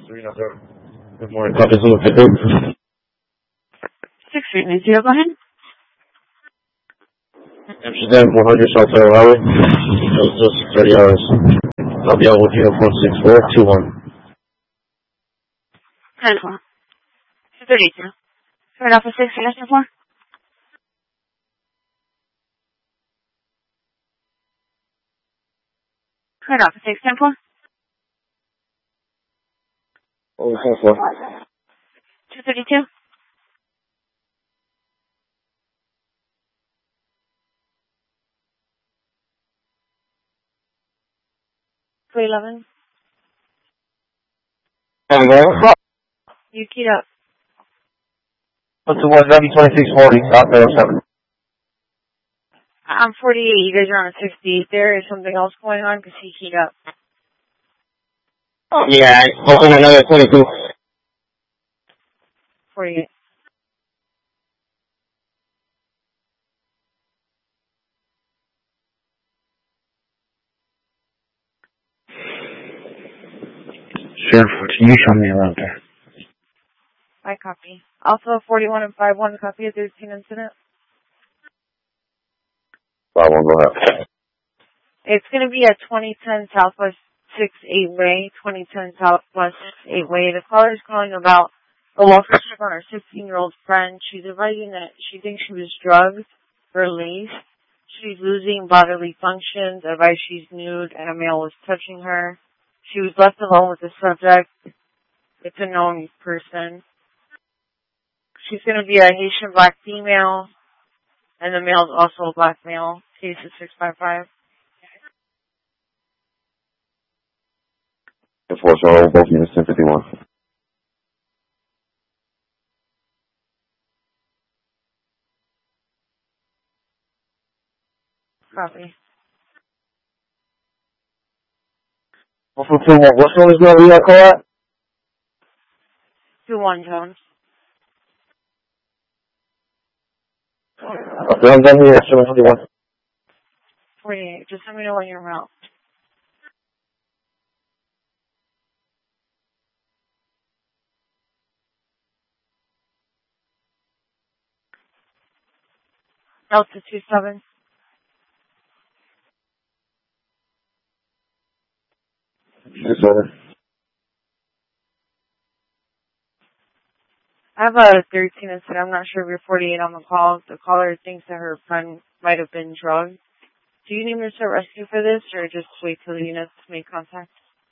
Good morning, copies on the victim. 6890, go ahead. Amsterdam, 100 South Highway. Those 30 hours. I'll be out with you at 46421. 10 o'clock. 232. Right off of 6, you're asking for? Right off of 6, 10 4. Oh, 10-4. 232. $311. You keyed up. What's the 190-2640? South Highway 7. I'm 48. You guys are on a 60. There is something else going on because he keyed up. Yeah, on another 22. 48. Sure, you show me around there. I copy. Also, 41 and 51 copy of 13 incident. 5-1, go ahead. It's going to be at 2010 Southwest 6-8 Way, 2010 Southwest 6-8 Way. The caller is calling about a welfare check on her 16-year-old friend. She's advising that she thinks she was drugged or laced. She's losing bodily functions, advised she's nude, and a male was touching her. She was left alone with the subject. It's a known person. She's going to be a Haitian black female, and the male is also a black male. Case is 655. Unfortunately, both units 1051. Copy. What's one is going to be that call at? 2-1 Jones. Okay, I'm done here at 721. 48. Just let me know when you're out. Delta 27. Yes, sir. I have a 13 incident. I'm not sure if you're 48 on the call. The caller thinks that her friend might have been drugged. Do you need me to start rescue for this, or just wait till the units make contact?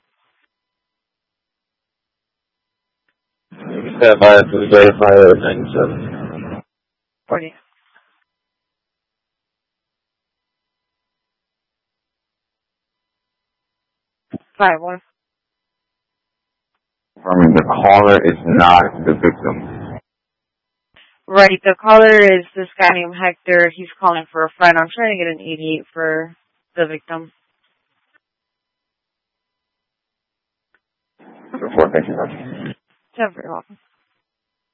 Stand by to verify everything, sir. 40. Five one. Confirming the caller is not the victim. Right, the caller is this guy named Hector. He's calling for a friend. I'm trying to get an 88 for the victim. Thank you. You're very welcome.